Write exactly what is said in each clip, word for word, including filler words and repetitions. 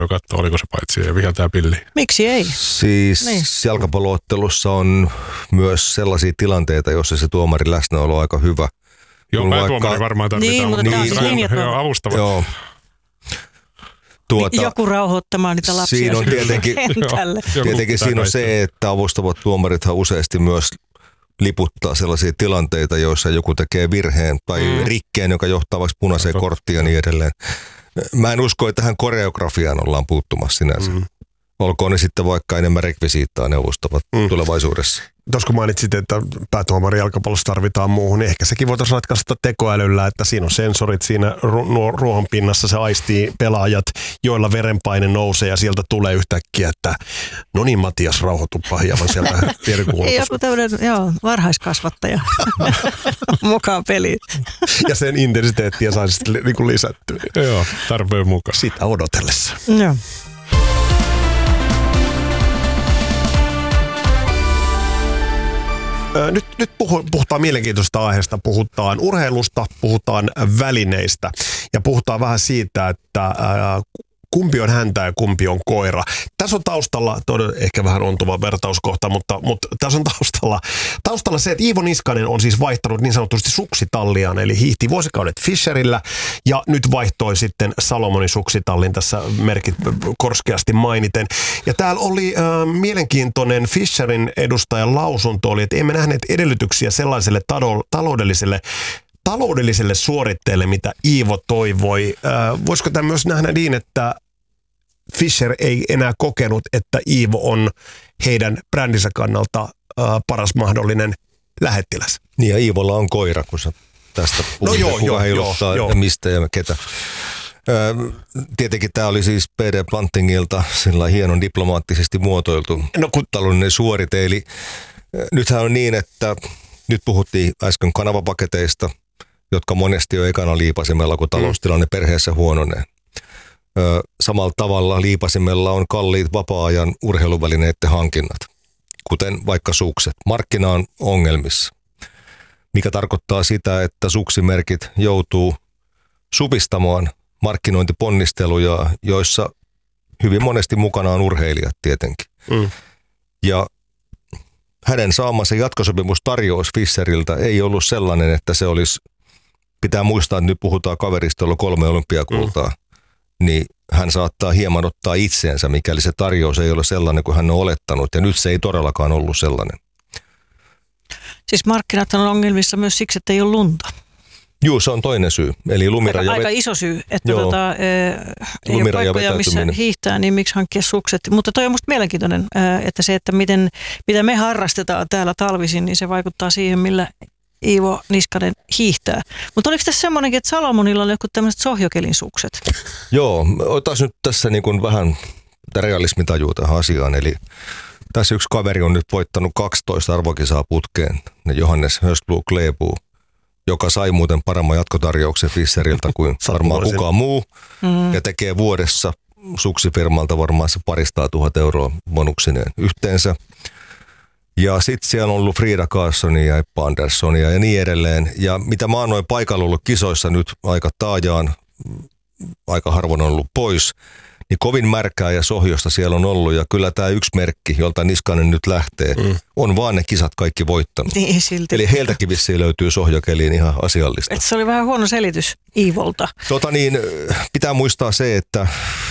katsoo, oliko se paitsi ja viheltää pilliin. Miksi ei? Siis niin. Jalkapalloottelussa on myös sellaisia tilanteita, joissa se tuomarin läsnäolo on aika hyvä. Joo, päätuomari vaikka... varmaan tarvitaan, niin, mutta mutta niin, niin, joo, avustavat. Joo. Tuota, joku rauhoittamaan niitä lapsia. Siinä on tietenkin, tietenkin siinä on se, että avustavat tuomarithan useasti myös liputtaa sellaisia tilanteita, joissa joku tekee virheen tai mm. rikkeen, joka johtaa vaikka punaiseen korttiin ja niin edelleen. Mä en usko, että tähän koreografiaan ollaan puuttumassa sinänsä. Mm. Olkoon ne sitten vaikka enemmän rekvisiittaa neuvostavat mm. tulevaisuudessa. Tuossa kun mainitsit, että päätuomari jalkapallossa tarvitaan muuhun, niin ehkä sekin voitaisiin ratkaista tekoälyllä, että siinä on sensorit siinä ru- ruohon pinnassa, se aistii pelaajat, joilla verenpaine nousee ja sieltä tulee yhtäkkiä, että no niin Matias, rauhoitupa hieman sieltä pierikuulutus. Joku tämmöinen, joo, varhaiskasvattaja mukaan peliin. Ja sen intensiteettiä saisi sitten niin lisättyä. Joo, tarpeen mukaan. Sitä odotellessa. Joo. Nyt, nyt puhutaan mielenkiintoisesta aiheesta, puhutaan urheilusta, puhutaan välineistä ja puhutaan vähän siitä, että ää, kumpi on häntä ja kumpi on koira. Tässä on taustalla, todella ehkä vähän ontuva vertauskohta, mutta, mutta tässä on taustalla, taustalla se, että Iivo Niskanen on siis vaihtanut niin sanotusti suksitalliaan, eli hiihti vuosikaudet Fischerillä ja nyt vaihtoi sitten Salomonin suksitallin tässä merkit korskeasti mainiten. Ja täällä oli äh, mielenkiintoinen Fischerin edustajan lausunto, oli, että emme nähneet edellytyksiä sellaiselle tado- taloudelliselle taloudelliselle suoritteelle, mitä Iivo toivoi. Äh, voisiko tämä myös nähdä niin, että Fischer ei enää kokenut, että Iivo on heidän brändinsä kannalta äh, paras mahdollinen lähettiläs? Niin ja Iivolla on koira, kun sä tästä puhuit, no joo, joo, joo, joo. ja mistä ja ketä. Ö, tietenkin tämä oli siis P D Plantingilta sillä hienon diplomaattisesti muotoiltu no, kun... taloudellinen suorite. Eli nythän on niin, että nyt puhuttiin äsken kanavapaketeista, jotka monesti on ekana liipasimella, kun taloustilanne perheessä huononee. Ö, samalla tavalla liipasimella on kalliit vapaa-ajan urheiluvälineiden hankinnat, kuten vaikka sukset. Markkina on ongelmissa, mikä tarkoittaa sitä, että suksimerkit joutuu supistamaan markkinointiponnisteluja, joissa hyvin monesti mukana on urheilijat tietenkin. Mm. Ja hänen saamansa jatkosopimustarjous Fischeriltä ei ollut sellainen, että se olisi, pitää muistaa, että nyt puhutaan kaverista, jolla on kolme olympiakultaa, mm. niin hän saattaa hieman ottaa itseensä, mikäli se tarjous ei ole sellainen kuin hän on olettanut, ja nyt se ei todellakaan ollut sellainen. Siis markkinat on ongelmissa myös siksi, että ei ole lunta. Joo, se on toinen syy. Eli lumiraja... Aika, aika iso syy, että tota, ei ole paikkoja, missä hiihtää, niin miksi hankkia sukset. Mutta toi on musta mielenkiintoinen, että se, että miten, mitä me harrastetaan täällä talvisin, niin se vaikuttaa siihen, millä Iivo Niskanen hiihtää. Mutta oliko tässä semmoinenkin, että Salomonilla on joku tämmöiset sohjokelin sukset? Joo, otas nyt tässä niin kuin vähän realismitajua tähän asiaan. Eli tässä yksi kaveri on nyt voittanut kaksitoista arvokisaa putkeen, Johannes Höstblom Klæbo, joka sai muuten paremman jatkotarjouksen Fischeriltä kuin varmaan kukaan muu, mm-hmm. ja tekee vuodessa suksifirmalta varmaan se paristaa tuhat euroa bonuksineen yhteensä. Ja sitten siellä on ollut Frida Karlssonia ja Eppa Anderssonia ja niin edelleen. Ja mitä mä oon noin paikalla ollut kisoissa nyt aika taajaan, aika harvoin on ollut pois, niin kovin märkää ja sohjosta siellä on ollut. Ja kyllä tämä yksi merkki, jolta Niskanen nyt lähtee, mm. on vaan ne kisat kaikki voittanut. Niin, silti. Eli heiltäkin vissiin löytyy sohjokeliin ihan asiallista. Et se oli vähän huono selitys Iivolta. Tota niin, pitää muistaa se, että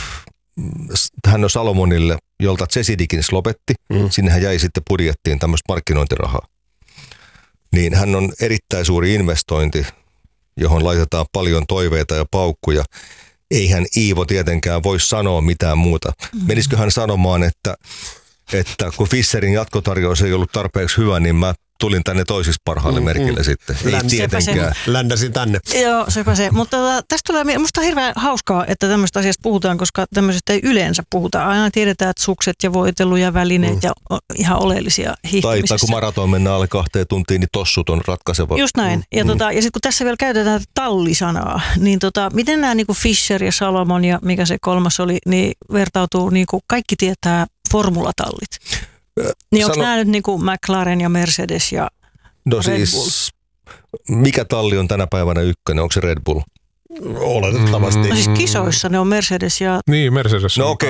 hän on Salomonille, jolta Jesse Dickens lopetti. Mm. Sinnehän jäi sitten budjettiin tämmöistä markkinointirahaa. Niin hän on erittäin suuri investointi, johon laitetaan paljon toiveita ja paukkuja. Eihän Iivo tietenkään voi sanoa mitään muuta. Mm. Menisikö hän sanomaan, että, että kun Fischerin jatkotarjous ei ollut tarpeeksi hyvä, niin mä tulin tänne toisiksi parhaalle mm, merkille mm. sitten. Ei Län, tietenkään. Ländäsin tänne. Joo, sepä se. Mutta tota, tästä tulee, musta on hirveän hauskaa, että tämmöistä asiasta puhutaan, koska tämmöisestä ei yleensä puhuta. Aina tiedetään, että sukset ja voitelu ja välineet mm. ja ihan oleellisia hiihtämisessä. Tai kun maraton mennään alle kahteen tuntiin, niin tossut on ratkaiseva. Just näin. Mm. Ja, tota, ja sitten kun tässä vielä käytetään tallisanaa, niin tota, miten nämä niinku Fischer ja Salomon ja mikä se kolmas oli, niin vertautuu, niinku, kaikki tietää formulatallit. Niin onko Sano... nämä nyt niin kuin McLaren ja Mercedes ja no Red siis, Bull? Mikä talli on tänä päivänä ykkönen? Onko se Red Bull? Oletettavasti. No siis kisoissa ne on Mercedes ja... Niin, Mercedes. No okei,